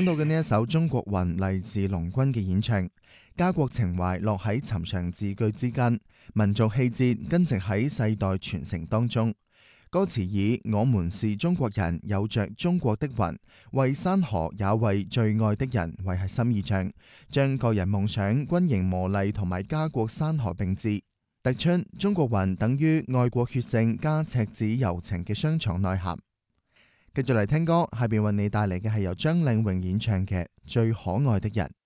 到嘅呢一首《中國魂》嚟自龍軍嘅演唱，家國情懷落喺尋常字句之間，民族氣節根植喺世代傳承當中。歌詞以我們是中國人，有着中國的魂，為山河也為最愛的人為核心意象，將個人夢想、軍營磨礪同埋家國山河並置，突出中國魂等於愛國血性加赤子柔情嘅雙重內涵。繼續嚟聽歌，下邊為你帶嚟嘅係由張嶺榮演唱嘅《最可愛的人》。